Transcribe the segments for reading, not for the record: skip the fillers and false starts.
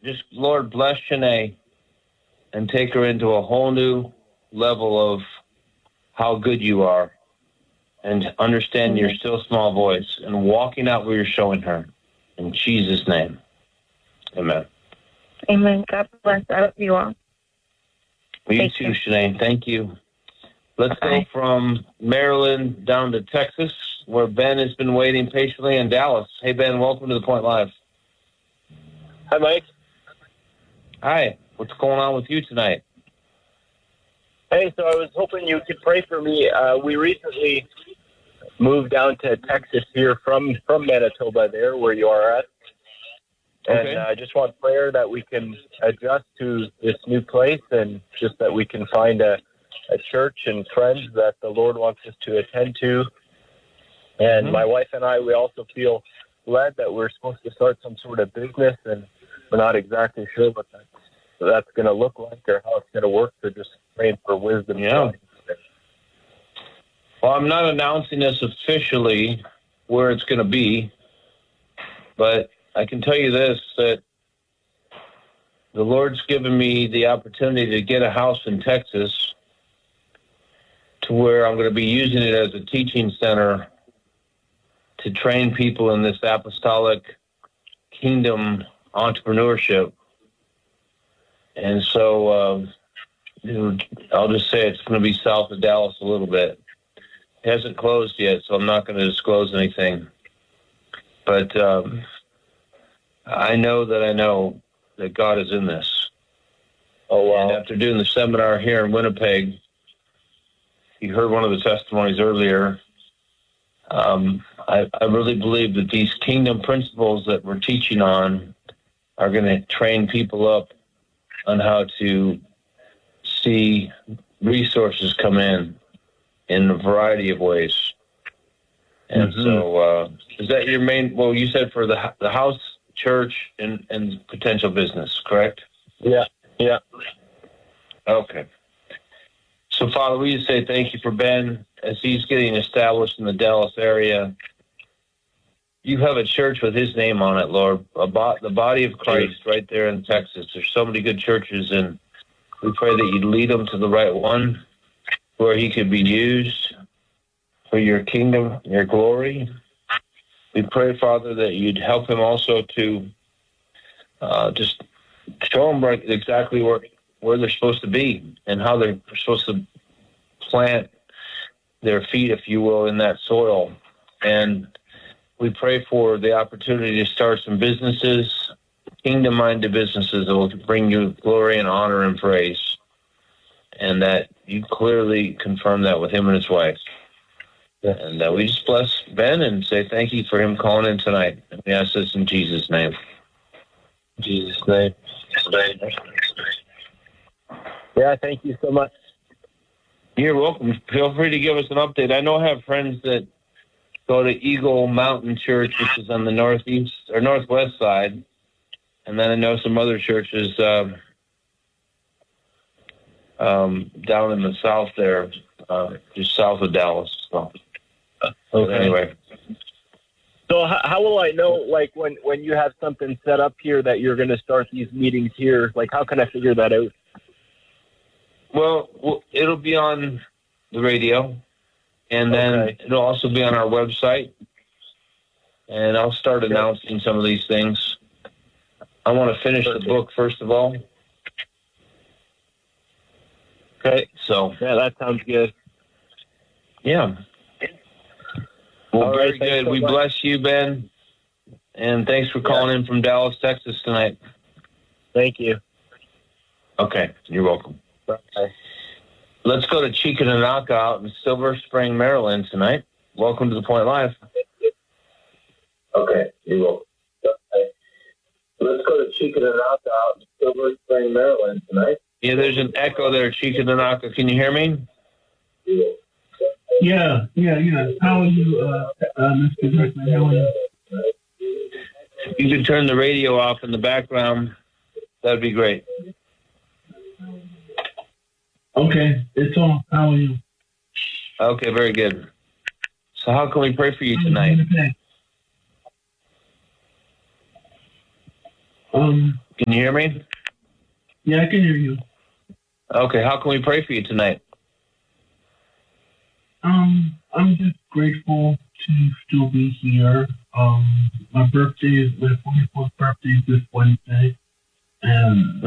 just, Lord, bless Shanae and take her into a whole new level of how good you are and understand your still small voice and walking out where you're showing her. In Jesus' name, amen. Amen. God bless. I love you all. You too, Shanae. Thank you. Let's go from Maryland down to Texas, where Ben has been waiting patiently in Dallas. Hey, Ben, welcome to The Point Live. Hi, Mike. Hi. What's going on with you tonight? Hey, so I was hoping you could pray for me. We recently moved down to Texas here from Manitoba there, where you are at. And I just want prayer that we can adjust to this new place and just that we can find a church and friends that the Lord wants us to attend to. And my wife and I, we also feel led that we're supposed to start some sort of business, and we're not exactly sure what that's going to look like or how it's going to work. So just praying for wisdom. Yeah. Well, I'm not announcing this officially where it's going to be, but I can tell you this, that the Lord's given me the opportunity to get a house in Texas to where I'm going to be using it as a teaching center to train people in this apostolic kingdom entrepreneurship. And so I'll just say it's going to be south of Dallas a little bit. It hasn't closed yet, so I'm not going to disclose anything. But I know that God is in this. Oh, wow. And after doing the seminar here in Winnipeg, you heard one of the testimonies earlier. I really believe that these kingdom principles that we're teaching on are going to train people up on how to see resources come in a variety of ways. And so is that your main, well, you said for the house, church, and potential business, correct? Yeah. Okay. So, Father, we just say thank you for Ben as he's getting established in the Dallas area. You have a church with his name on it, Lord, the body of Christ right there in Texas. There's so many good churches, and we pray that you'd lead him to the right one where he could be used for your kingdom, your glory. We pray, Father, that you'd help him also to just show them right exactly where they're supposed to be and how they're supposed to plant their feet, if you will, in that soil. And we pray for the opportunity to start some businesses, kingdom-minded businesses that will bring you glory and honor and praise, and that you clearly confirm that with him and his wife. And we just bless Ben and say thank you for him calling in tonight. And we ask this in Jesus' name. In Jesus' name. Yeah, thank you so much. You're welcome. Feel free to give us an update. I know I have friends that go to Eagle Mountain Church, which is on the northeast or northwest side. And then I know some other churches down in the south there, just south of Dallas. So, anyway. So how will I know, like, when you have something set up here that you're going to start these meetings here? Like, how can I figure that out? Well, it'll be on the radio, and then it'll also be on our website. And I'll start announcing some of these things. I want to finish the book, first of all. Okay, so. Yeah, that sounds good. Yeah. Well, very good. We bless you, Ben. And thanks for calling in from Dallas, Texas tonight. Thank you. Okay, you're welcome. Bye. Let's go to Chickamauga out in Silver Spring, Maryland tonight. Welcome to The Point Live. Okay, you're welcome. Okay. Let's go to Chickamauga out in Silver Spring, Maryland tonight. Yeah, there's an echo there, Chickamauga. Can you hear me? Yeah. How are you, Mr. Griffin? How are you? You can turn the radio off in the background. That'd be great. Okay, it's on. How are you? Okay, very good. So how can we pray for you tonight? Can you hear me? Yeah, I can hear you. Okay, how can we pray for you tonight? I'm just grateful to still be here. My 44th birthday is this Wednesday, and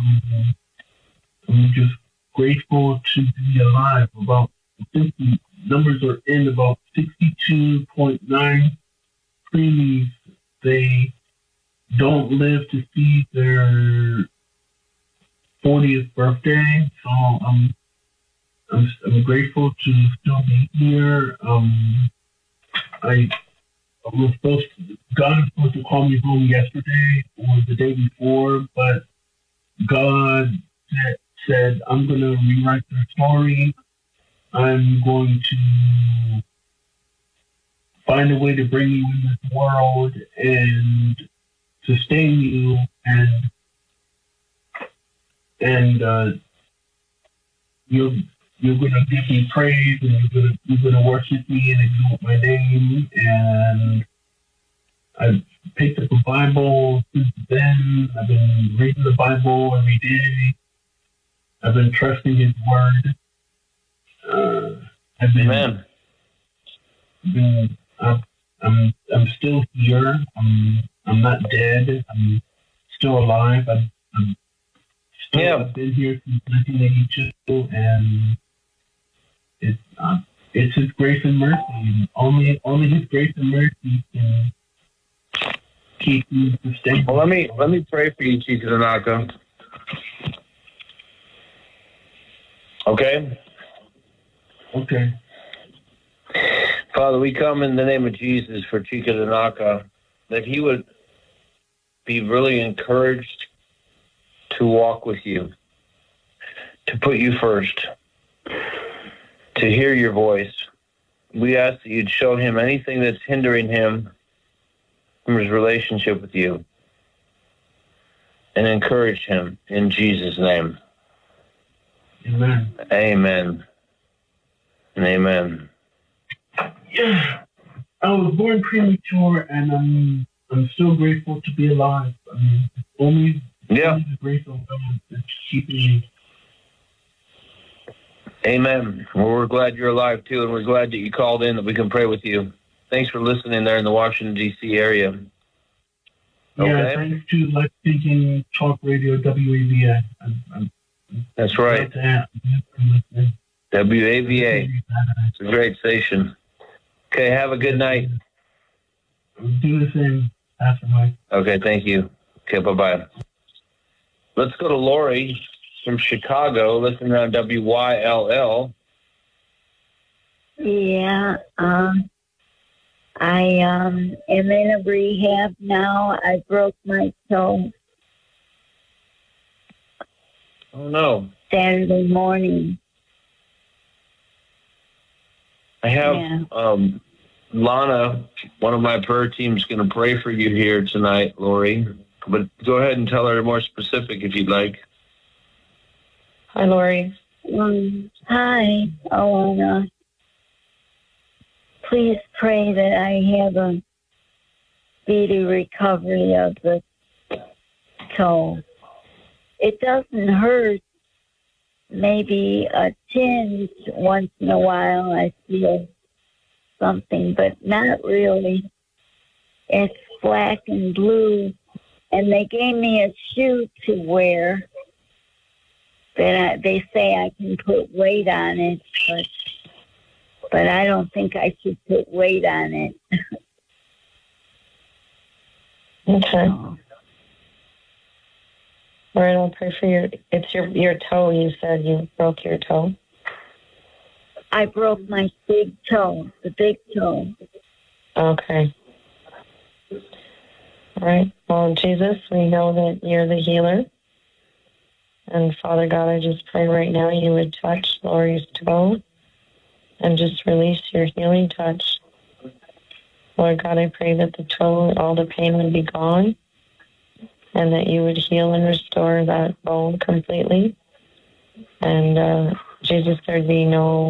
I'm just grateful to be alive. I think the numbers are in about 62.9 preemies. They don't live to see their 40th birthday, so I'm grateful to still be here. God was supposed to call me home yesterday or the day before, but God said, I'm going to rewrite their story. I'm going to find a way to bring you in this world and sustain you and you're gonna give me praise and you're gonna worship me and exalt my name. And I've picked up a Bible since then. I've been reading the Bible every day. I've been trusting His word. Amen. I'm still here. I'm not dead. I'm still alive. I've been here since 1982, and it's His grace and mercy. Only His grace and mercy can keep me sustained. Well, let me pray for you, Chica Tanaka. Okay. Okay. Father, we come in the name of Jesus for Chica Tanaka, that he would be really encouraged to walk with you, to put you first, to hear your voice. We ask that you'd show him anything that's hindering him from his relationship with you and encourage him in Jesus' name. Amen. Amen. And amen. Yeah. I was born premature, and I'm still grateful to be alive. Only the grace of God that's keeping me. Amen. Well, we're glad you're alive, too, and we're glad that you called in, that we can pray with you. Thanks for listening there in the Washington, D.C. area. Yeah, thanks to Let's Speaking Talk Radio, WAVA. That's right. WAVA. It's a great station. Okay, have a good night. Do the same, Pastor Mike. Okay, thank you. Okay, bye-bye. Let's go to Lori from Chicago, listening on WYLL. Yeah, I am in a rehab now. I broke my toe. Oh, no. Saturday morning. I have Lana, one of my prayer teams, going to pray for you here tonight, Lori. But go ahead and tell her more specific if you'd like. Hi, Lori. Hi, Alana. Please pray that I have a speedy recovery of the toe. It doesn't hurt. Maybe a tinge once in a while I feel something, but not really. It's black and blue, and they gave me a shoe to wear. They say I can put weight on it, but I don't think I should put weight on it. Okay. All right, I'll pray for your toe. You said you broke your toe. I broke my big toe, the big toe. Okay. All right. Well, Jesus, we know that you're the healer. And Father God, I just pray right now you would touch Lori's toe and just release your healing touch. Lord God, I pray that the toe, all the pain would be gone, and that you would heal and restore that bone completely. And Jesus, there'd be no,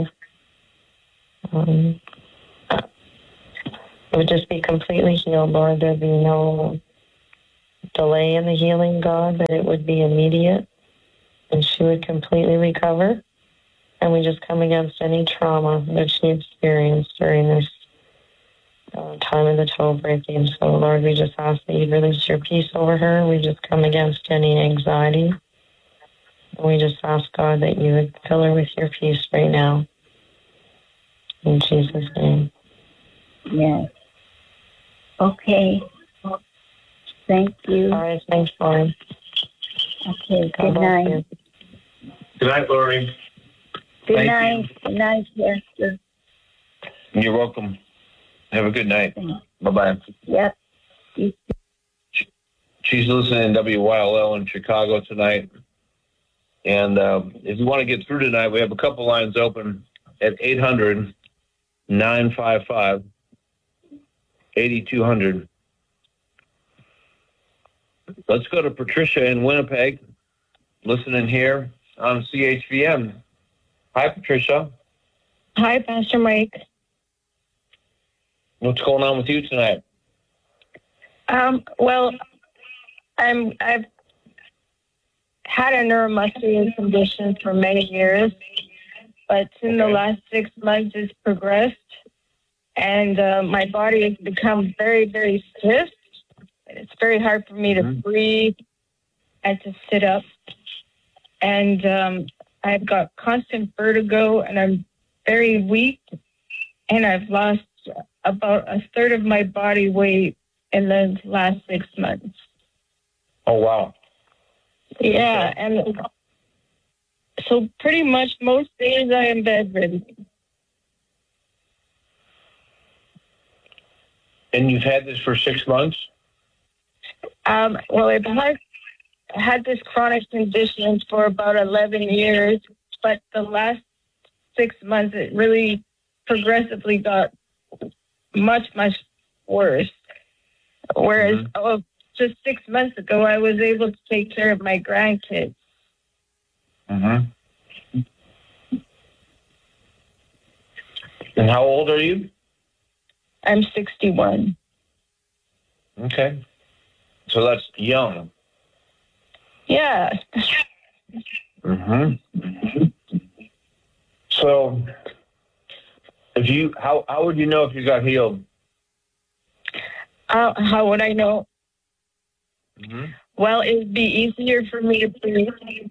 it would just be completely healed, Lord. There'd be no delay in the healing, God, that it would be immediate and she would completely recover. And we just come against any trauma that she experienced during this time of the toe breaking. So, Lord, we just ask that you release your peace over her. We just come against any anxiety. And we just ask, God, that you would fill her with your peace right now. In Jesus' name. Yes. Okay. Thank you. All right, thanks, Lauren. Okay, God good bless night. you. Good night, Lori. Good Thank night. Good night, Pastor. You're welcome. Have a good night. Thanks. Bye-bye. Yep. She's listening to WYLL in Chicago tonight. And if you want to get through tonight, we have a couple lines open at 800-955-8200. Let's go to Patricia in Winnipeg, listening here on CHVM. Hi, Patricia. Hi, Pastor Mike. What's going on with you tonight? Well, I've had a neuromuscular condition for many years, but in the last 6 months it's progressed, and my body has become very, very stiff. It's very hard for me to breathe and to sit up. And I've got constant vertigo, and I'm very weak, and I've lost about a third of my body weight in the last 6 months. Oh, wow. Yeah, and so pretty much most days I am bedridden. And you've had this for 6 months? Well, I've had this chronic condition for about 11 years, but the last 6 months it really progressively got much, much worse. Whereas just 6 months ago, I was able to take care of my grandkids. And how old are you? I'm 61. Okay. So that's young. Yeah. So, if you, how would you know if you got healed? How would I know? Well, it would be easier for me to breathe.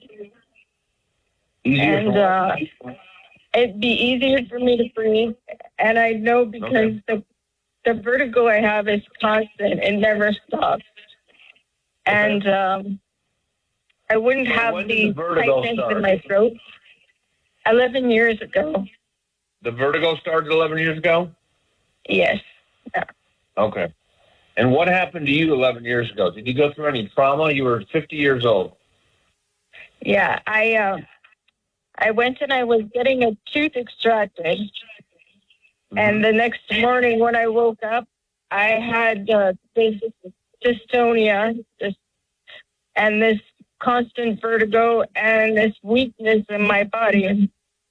It'd be easier for me to breathe. And I know because the vertigo I have is constant. It never stops. And I wouldn't have the tightness in my throat. 11 years ago. The vertigo started 11 years ago? Yes. Yeah. Okay. And what happened to you 11 years ago? Did you go through any trauma? You were 50 years old. Yeah, I went and I was getting a tooth extracted. And the next morning when I woke up, I had this dystonia, and this constant vertigo and this weakness in my body.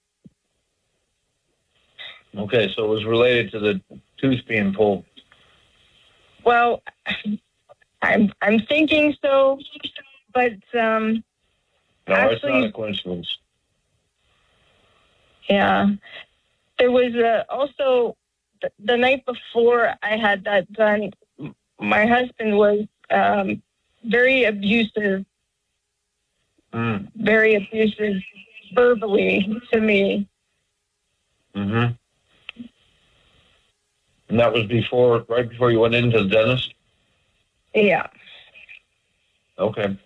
Okay, so it was related to the tooth being pulled. Well, I'm thinking so, but no, actually, it's not a coincidence. Yeah, there was also the night before I had that done. My husband was very abusive verbally to me. And that was right before you went into the dentist? Yeah. Okay.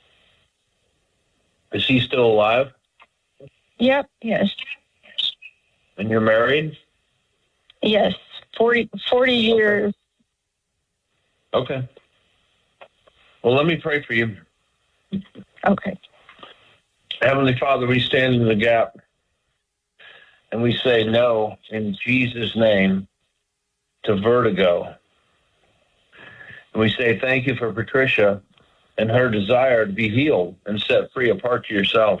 Is he still alive? Yep, yes. And you're married? Yes, 40 years. Okay. Well, let me pray for you. Okay. Heavenly Father, we stand in the gap and we say no in Jesus' name to vertigo. And we say thank you for Patricia and her desire to be healed and set free apart to yourself.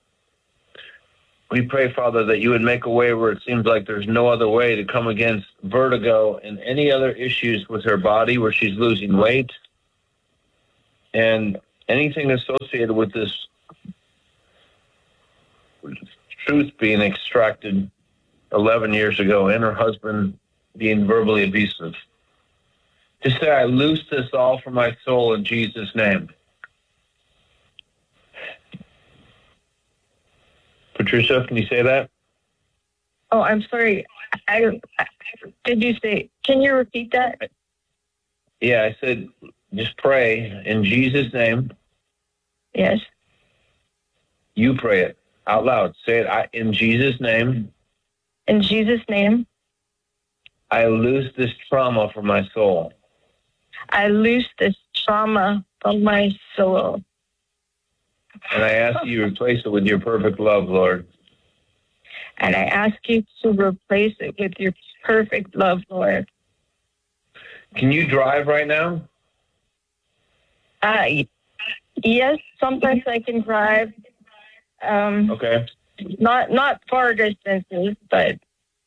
We pray, Father, that you would make a way where it seems like there's no other way to come against vertigo and any other issues with her body where she's losing weight, And anything associated with this truth being extracted 11 years ago and her husband being verbally abusive. Just say, I loose this all from my soul in Jesus' name. Patricia, can you say that? Oh, I'm sorry. Did you say, can you repeat that? Yeah, I said, just pray in Jesus' name. Yes. You pray it out loud. Say it in Jesus' name. In Jesus' name. I loose this trauma from my soul. I loose this trauma from my soul. And I ask you to replace it with your perfect love, Lord. And I ask you to replace it with your perfect love, Lord. Can you drive right now? Yes, sometimes I can drive. Okay. Not far distances, but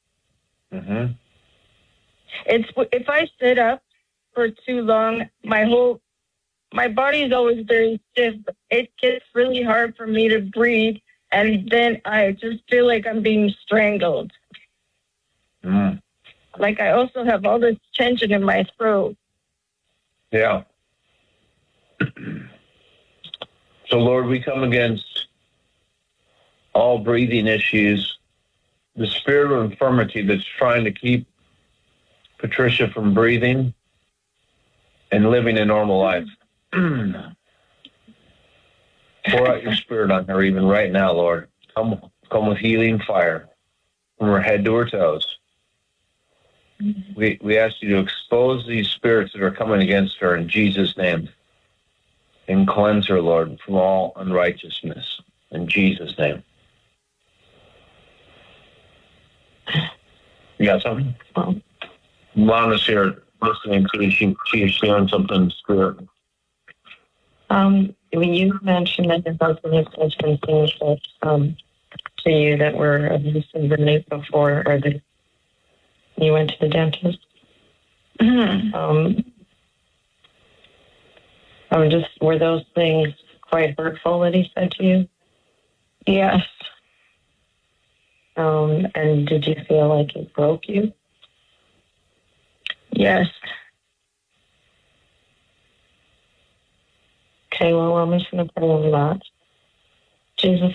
it's if I sit up for too long, my body is always very stiff. It gets really hard for me to breathe, and then I just feel like I'm being strangled. Like I also have all this tension in my throat. Yeah. So, Lord, we come against all breathing issues, the spirit of infirmity that's trying to keep Patricia from breathing and living a normal life. Pour out your spirit on her even right now, Lord. Come with healing fire from her head to her toes. We ask you to expose these spirits that are coming against her in Jesus' name and cleanse her, Lord, from all unrighteousness in Jesus' name. You got something? Lana's here listening to you. She's feeling something in the spirit. When you mentioned that your husband had said some things that, to you that were abusive the night before, or that you went to the dentist. Were those things quite hurtful that he said to you? Yes. And did you feel like it broke you? Yes. Okay, well, I'm just going to pray over that. Jesus,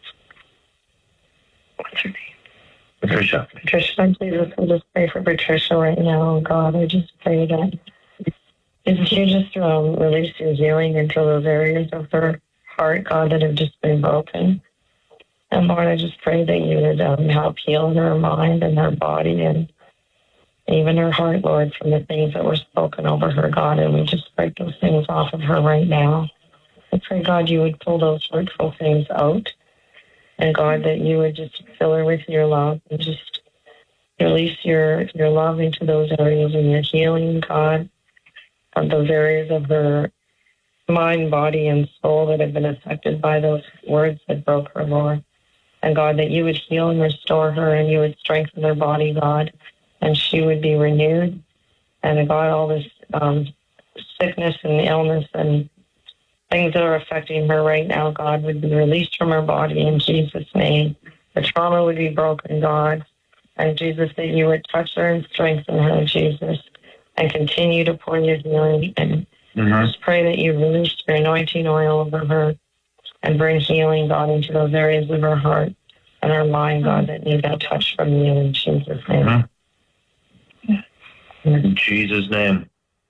what's her name? Patricia. Patricia, Jesus, I just pray for Patricia right now. God, I just pray that if you just release your healing into those areas of her heart, God, that have just been broken. And Lord, I just pray that you would help heal her mind and her body and even her heart, Lord, from the things that were spoken over her, God, and we just break those things off of her right now. I pray, God, you would pull those hurtful things out, and God, that you would just fill her with your love and just release your love into those areas and your healing, God, of those areas of her mind, body, and soul that have been affected by those words that broke her, Lord. And God, that you would heal and restore her and you would strengthen her body, God, and she would be renewed. And God, all this sickness and illness and things that are affecting her right now, God, would be released from her body in Jesus' name. The trauma would be broken, God. And Jesus, that you would touch her and strengthen her, Jesus, and continue to pour your healing. And just pray that you release your anointing oil over her and bring healing, God, into those areas of her heart and her mind, God, that need that touch from you in Jesus' name. In Jesus' name.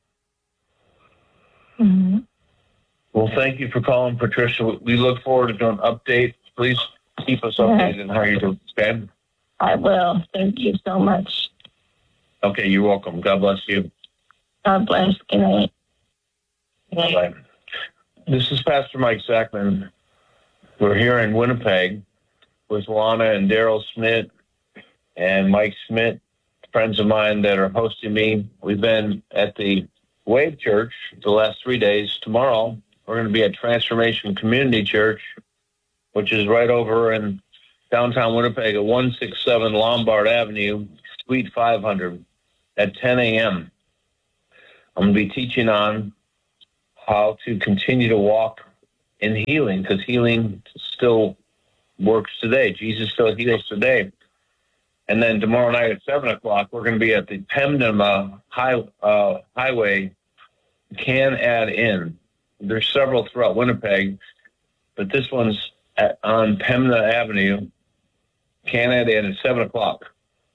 Well, thank you for calling, Patricia. We look forward to doing updates. Please keep us updated on how you're doing, okay? I will. Thank you so much. Okay, you're welcome. God bless you. God bless. Good night. Bye-bye. This is Pastor Mike Zachman. We're here in Winnipeg with Lana and Daryl Smith and Mike Smith, friends of mine that are hosting me. We've been at the Wave Church the last 3 days. Tomorrow, we're going to be at Transformation Community Church, which is right over in downtown Winnipeg at 167 Lombard Avenue, Suite 500 at 10 a.m. I'm going to be teaching on how to continue to walk in healing, because healing still works today. Jesus still heals today. And then tomorrow night at 7 o'clock, we're going to be at the Pembina Highway Can-Ad Inn. There's several throughout Winnipeg, but this one's on Pembina Avenue, Can-Ad Inn at 7 o'clock.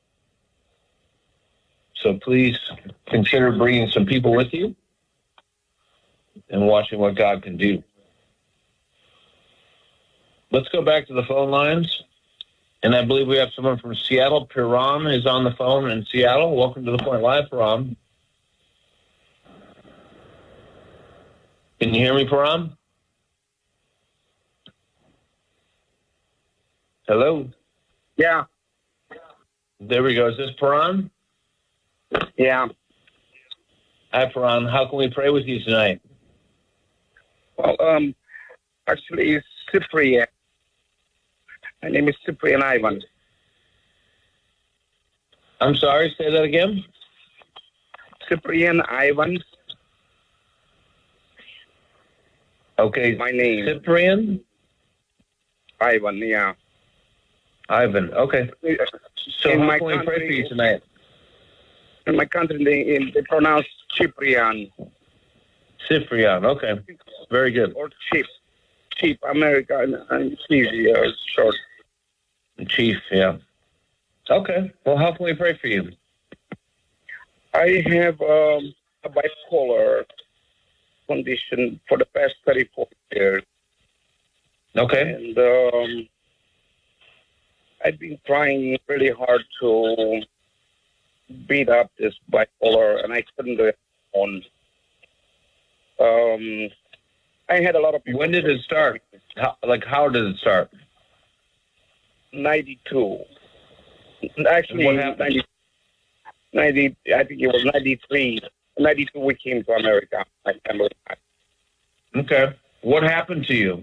So please consider bringing some people with you and watching what God can do. Let's go back to the phone lines. And I believe we have someone from Seattle. Piram is on the phone in Seattle. Welcome to The Point Live, Piram. Can you hear me, Piram? Hello? Yeah. There we go. Is this Piram? Yeah. Hi, Piram. How can we pray with you tonight? Well, actually, it's Cyprian. My name is Cyprian Ivan. I'm sorry, say that again? Cyprian Ivan. Okay. My name. Cyprian? Ivan, yeah. Ivan, okay. So in how my can we pray for you country, tonight? in my country, they pronounce Cyprian Cyprian, okay. Very good. or Chip, American, and it's easy, short. Chief, yeah. Okay. Well, how can we pray for you? I have a bipolar condition for the past 34 years. Okay. And I've been trying really hard to beat up this bipolar, and I couldn't do it on. I had a lot of people. When did it start? How did it start? 92. Actually, What happened? 90, I think it was 93. 92, we came to America. My family. Okay. What happened to you?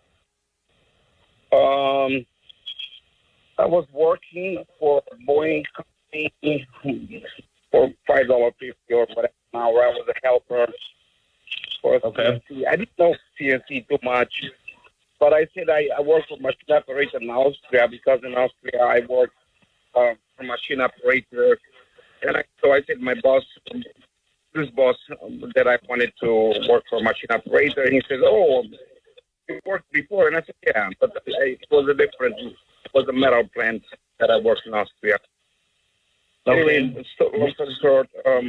I was working for a Boeing company for $5.50 or whatever an hour. I was a helper for Okay. CNC. I didn't know CNC too much, but I said I work for machine operator in Austria because in Austria I work for machine operator. And so I said my boss, this boss, that I wanted to work for machine operator. And he says, "Oh, you worked before?" And I said, "Yeah, but it was a metal plant that I worked in Austria." Okay. Anyway, long story short,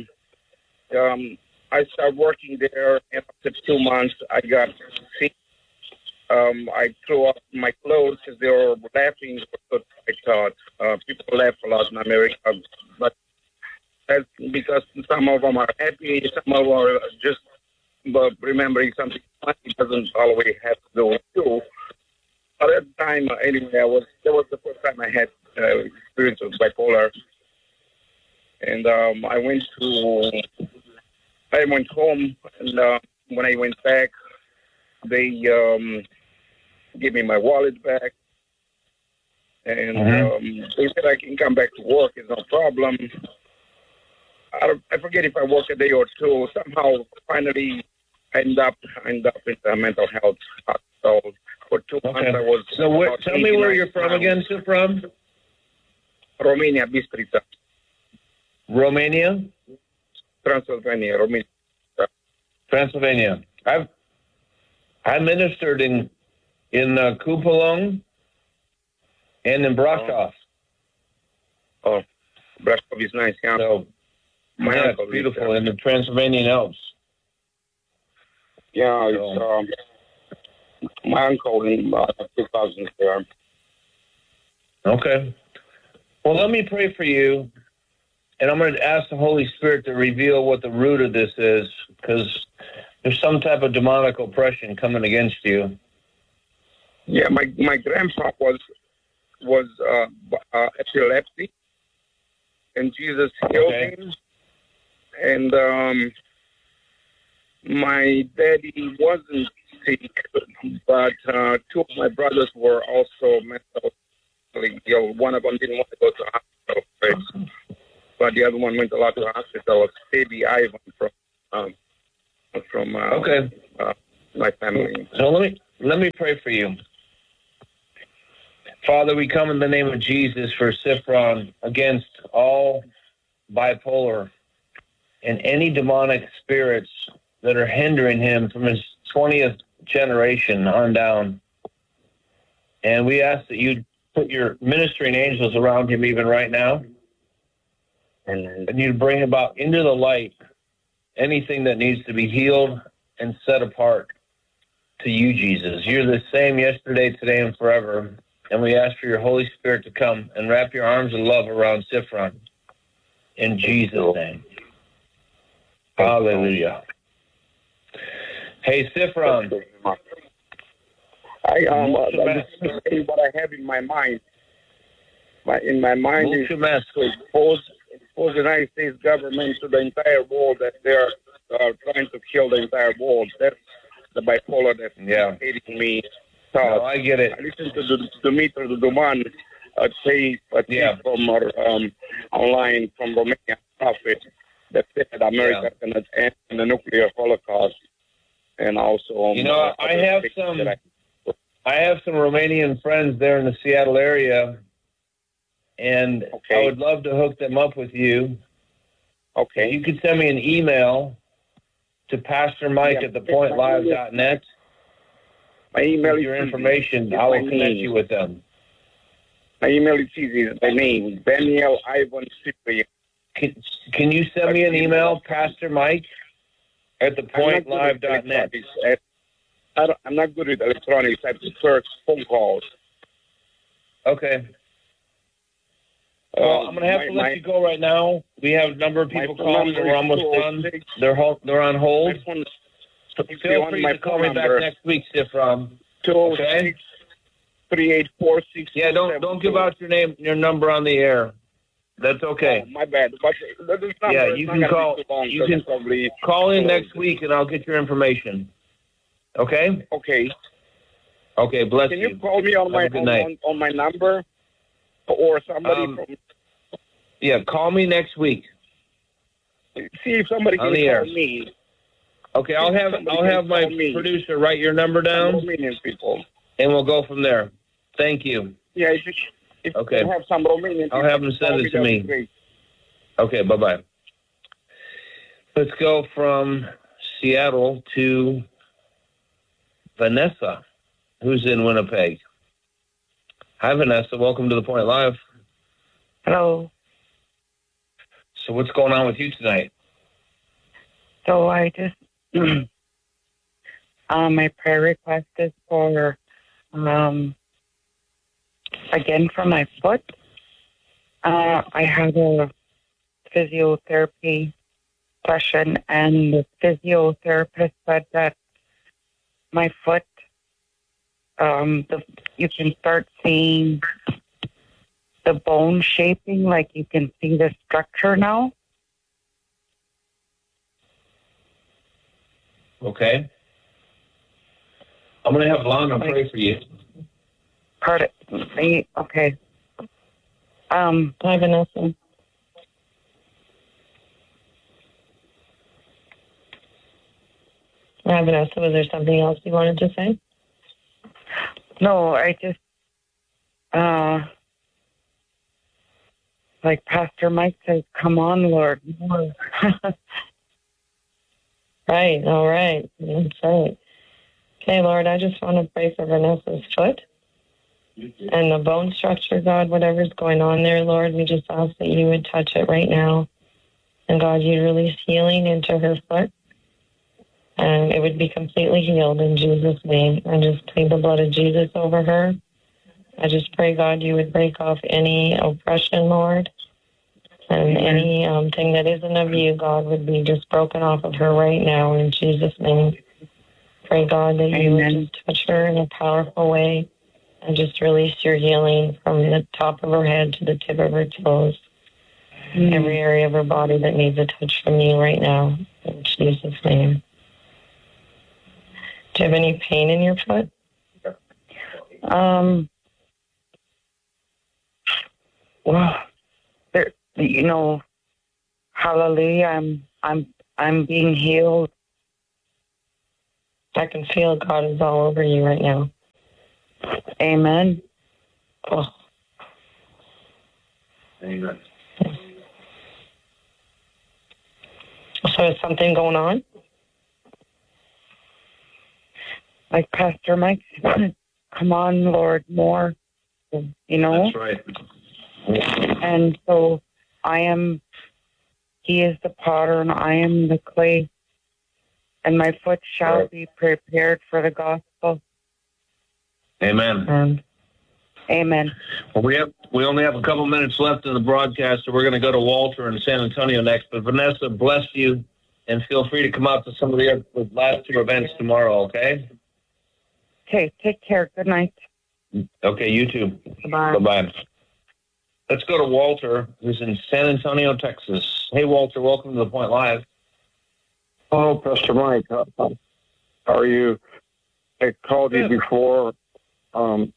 I started working there, and after 2 months, I got sick. I threw up my clothes because they were laughing. I thought people laugh a lot in America, but that's because some of them are happy, some of them are just remembering something funny doesn't always have to do with you. But at the time, anyway, that was the first time I had experience with bipolar. And I went home, and when I went back, they gave me my wallet back, and they said I can come back to work. It's no problem. I forget if I work a day or two. Somehow, finally, I end up in the mental health hospital for 2 months. Okay. I was. So tell me where you're from again, sir, from? Romania, Bistrița. Romania? Transylvania, Romania. Transylvania. I ministered in Kupalong and in Brasov. Oh, Brasov is nice, yeah. So, My yeah, uncle it's beautiful lives in the Transylvanian Alps. there. Yeah, it's my uncle in 2000 there. Okay. Well, let me pray for you, and I'm going to ask the Holy Spirit to reveal what the root of this is, because there's some type of demonic oppression coming against you. Yeah, my grandpa was epilepsy, and Jesus healed him. And my daddy wasn't sick, but two of my brothers were also mentally ill. One of them didn't want to go to the hospital first, but the other one went a lot to the hospital. Baby Ivan from Okay. my family. So let me pray for you. Father, we come in the name of Jesus for Sifron against all bipolar and any demonic spirits that are hindering him from his 20th generation on down. And we ask that you put your ministering angels around him even right now. And you bring about into the light anything that needs to be healed and set apart to you, Jesus. You're the same yesterday, today, and forever. And we ask for your Holy Spirit to come and wrap your arms of love around Sifron. In Jesus' name. Hallelujah. Hey, Sifron. What I have in my mind. In my mind is to expose the United States government to the entire world that they're trying to kill the entire world. That's the bipolar that's hating me. No, I get it. I listened to Dumitru Duduman tape from online from Romania prophet that said America cannot end the nuclear holocaust, and also I have some Romanian friends there in the Seattle area, and I would love to hook them up with you. Okay, you could send me an email to Pastor Mike at thepointlive.net. My email is your information. I will connect you with them. My email is easy. My name, Daniel Ivan Cyprian. Can you send me an email, Pastor Mike, at thepointlive.net? I'm not good with electronics. I prefer phone calls. Okay. Well, I'm going to have to let you go right now. We have a number of people calling. We're almost done. They're on hold. So feel free to call me back next week, Sifron. Okay? 3846. Yeah, don't give out your number on the air. That's okay. Oh, my bad. But this number you can call. You can call in next week, and I'll get your information. Okay. Okay. Okay. Bless you. Can you call me on my number, or somebody from? Yeah, call me next week. See if somebody can call me. Okay, I'll have my producer write your number down, Romanian people, and we'll go from there. Thank you. Yeah, if you have some Romanian people, I'll have them send it to me. Okay, bye-bye. Let's go from Seattle to Vanessa, who's in Winnipeg. Hi, Vanessa. Welcome to The Point Live. Hello. So what's going on with you tonight? So I just, my prayer request is for, again, for my foot. I had a physiotherapy session, and the physiotherapist said that my foot, you can start seeing the bone shaping, like you can see the structure now. Okay. I'm going to have Lana pray for you. Okay. Hi, Vanessa. Hi, Vanessa. Was there something else you wanted to say? No, I just, like Pastor Mike says, come on, Lord. Right, all right. That's right. Okay, Lord, I just want to pray for Vanessa's foot and the bone structure, God, whatever's going on there, Lord. We just ask that you would touch it right now. And, God, you'd release healing into her foot. And it would be completely healed in Jesus' name. I just plead the blood of Jesus over her. I just pray, God, you would break off any oppression, Lord. And any thing that isn't of you, God, would be just broken off of her right now in Jesus' name. Pray, God, that you would just touch her in a powerful way and just release your healing from the top of her head to the tip of her toes. Every area of her body that needs a touch from you right now in Jesus' name. Do you have any pain in your foot? Well, there, you know, hallelujah, I'm being healed I can feel God is all over you right now. Amen. Oh. Amen. So is something going on? Like Pastor Mike said, come on, Lord, more. You know? That's right. And so He is the potter and I am the clay. And my foot shall be prepared for the gospel. Amen. Amen. Well, we only have a couple minutes left in the broadcast, so we're going to go to Walter in San Antonio next. But Vanessa, bless you, and feel free to come out to some of the last two events tomorrow, okay? Okay, take care. Good night. Okay, you too. Bye. Bye-bye. Let's go to Walter, who's in San Antonio, Texas. Hey, Walter, welcome to The Point Live. Hello, Pastor Mike. How are you? I called you before, I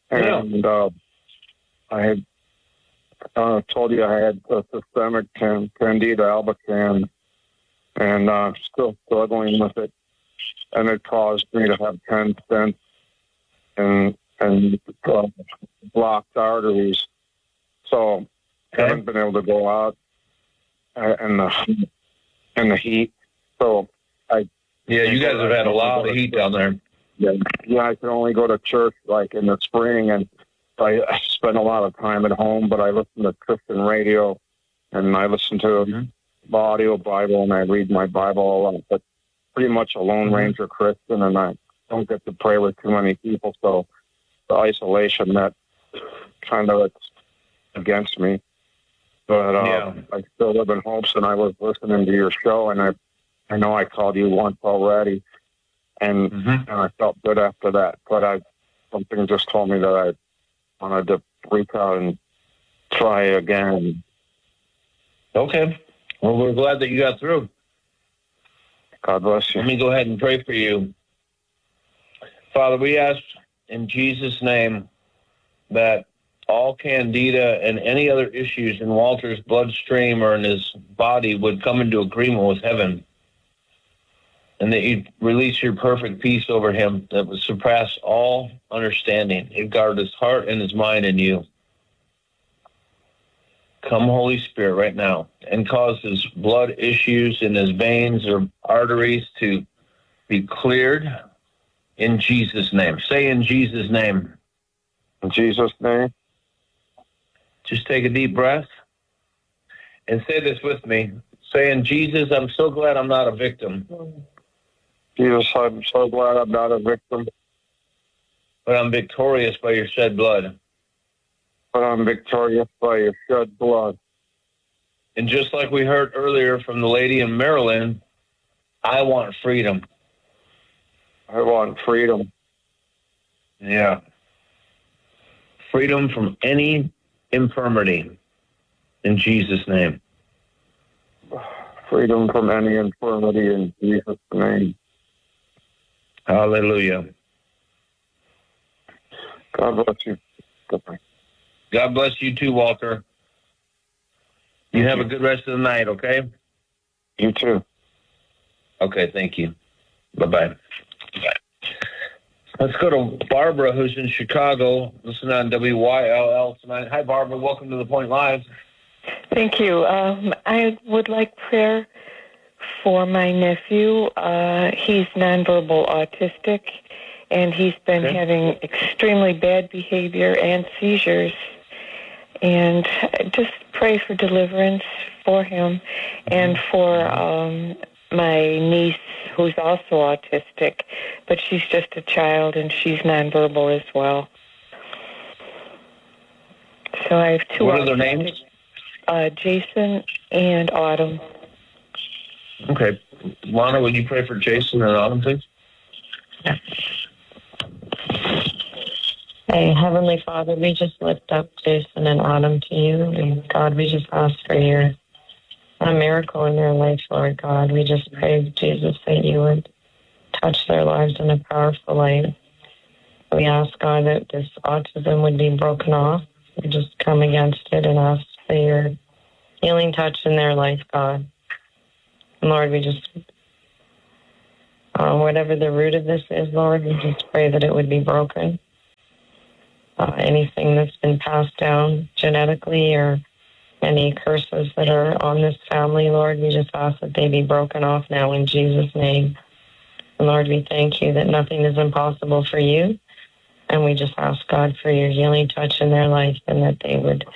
had told you I had systemic Candida albicans, and I'm still struggling with it. And it caused me to have 10 stents and blocked arteries. So I haven't been able to go out in the heat. So you guys have had a lot of heat down there. Yeah, I can only go to church like in the spring, and I spend a lot of time at home. But I listen to Christian radio, and I listen to the audio Bible, and I read my Bible a lot. But pretty much a Lone Ranger Christian, and I don't get to pray with too many people. So the isolation, that kind of it's against me. But I still live in hopes, and I was listening to your show, and I know I called you once already, and I felt good after that. But something just told me that I wanted to reach out and try again. Okay. Well, we're glad that you got through. God bless you. Let me go ahead and pray for you. Father, we ask in Jesus' name that all candida and any other issues in Walter's bloodstream or in his body would come into agreement with heaven, and that you'd release your perfect peace over him that would surpass all understanding. He'd guard his heart and his mind in you. Come, Holy Spirit, right now, and cause his blood issues in his veins or arteries to be cleared in Jesus' name. Say in Jesus' name. In Jesus' name. Just take a deep breath and say this with me. Say, in Jesus, I'm so glad I'm not a victim. Jesus, I'm so glad I'm not a victim. But I'm victorious by your shed blood. But I'm victorious by your shed blood. And just like we heard earlier from the lady in Maryland, I want freedom. I want freedom. Yeah. Freedom from any infirmity in Jesus' name. Freedom from any infirmity in Jesus' name. Hallelujah. God bless you. Goodbye. God bless you too, Walter. You have a good rest of the night, okay? You too. Okay, thank you. Bye-bye. Bye. Let's go to Barbara, who's in Chicago. Listen on WYLL tonight. Hi, Barbara. Welcome to The Point Live. Thank you. I would like prayer for my nephew. He's nonverbal autistic, and he's been having extremely bad behavior and seizures. And just pray for deliverance for him and for my niece, who's also autistic, but she's just a child and she's nonverbal as well. So I have two. What are their names? Jason and Autumn. Okay. Lana, would you pray for Jason and Autumn, please? Yeah. Hey, Heavenly Father, we just lift up Jason and Autumn to you. And God, we just ask for a miracle in their life, Lord God. We just pray, Jesus, that you would touch their lives in a powerful way. We ask, God, that this autism would be broken off. We just come against it and ask for your healing touch in their life, God. And Lord, we just Whatever the root of this is, Lord, we just pray that it would be broken. Anything that's been passed down genetically or any curses that are on this family, Lord, we just ask that they be broken off now in Jesus' name. And Lord, we thank you that nothing is impossible for you. And we just ask, God, for your healing touch in their life and that they would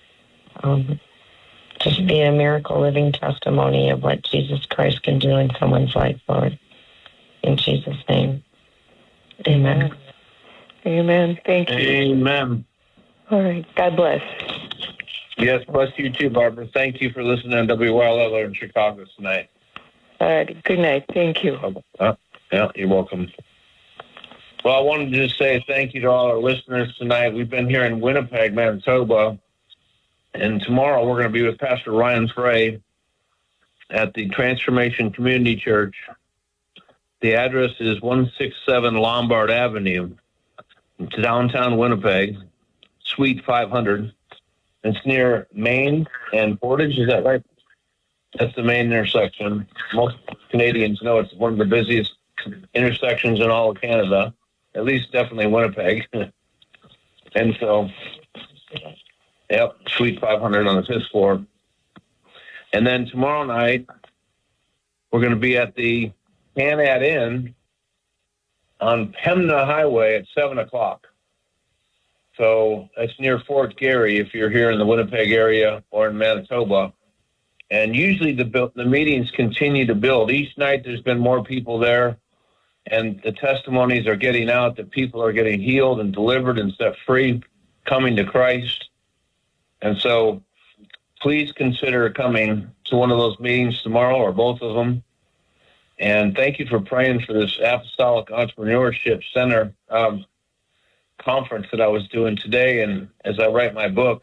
just be a miracle living testimony of what Jesus Christ can do in someone's life, Lord. In Jesus' name. Amen. Amen. Thank you. Amen. All right. God bless. Yes, bless you too, Barbara. Thank you for listening to WYLL in Chicago tonight. All right. Good night. Thank you. Yeah, you're welcome. Well, I wanted to just say thank you to all our listeners tonight. We've been here in Winnipeg, Manitoba, and tomorrow we're going to be with Pastor Ryan Frey at the Transformation Community Church. The address is 167 Lombard Avenue. It's downtown Winnipeg, Suite 500. It's near Main and Portage, is that right? That's the main intersection. Most Canadians know it's one of the busiest intersections in all of Canada, at least definitely Winnipeg. And so, yep, Suite 500 on the 5th floor. And then tomorrow night, we're going to be at the Canad Inn on Pembina Highway at 7 o'clock. So that's near Fort Garry if you're here in the Winnipeg area or in Manitoba. And usually the meetings continue to build. Each night there's been more people there, and the testimonies are getting out that people are getting healed and delivered and set free, coming to Christ. And so please consider coming to one of those meetings tomorrow or both of them. And thank you for praying for this Apostolic Entrepreneurship Center conference that I was doing today. And as I write my book,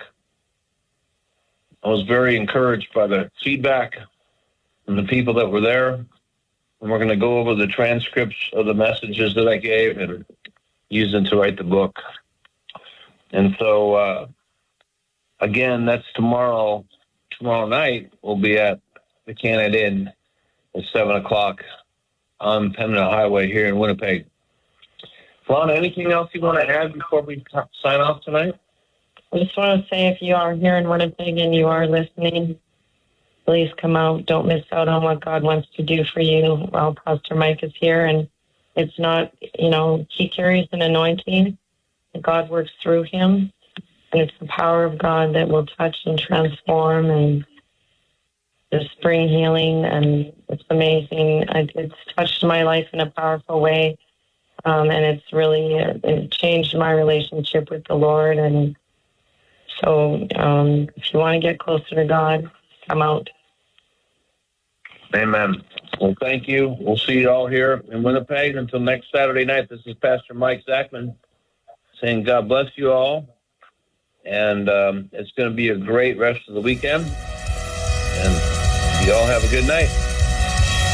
I was very encouraged by the feedback from the people that were there. And we're going to go over the transcripts of the messages that I gave and use them to write the book. And so, again, that's tomorrow. Tomorrow night, we'll be at the Canad Inn at 7 o'clock on Pembina Highway here in Winnipeg. Ron, anything else you want to add before we sign off tonight? I just want to say if you are here in Winnipeg and you are listening, please come out. Don't miss out on what God wants to do for you while Pastor Mike is here. And it's not, he carries an anointing and God works through him. And it's the power of God that will touch and transform and just bring healing. And it's amazing. It's touched my life in a powerful way. And it's really it changed my relationship with the Lord. And so if you want to get closer to God, come out. Amen. Well, thank you. We'll see you all here in Winnipeg. Until next Saturday night, this is Pastor Mike Zachman saying God bless you all. And it's going to be a great rest of the weekend. And you all have a good night.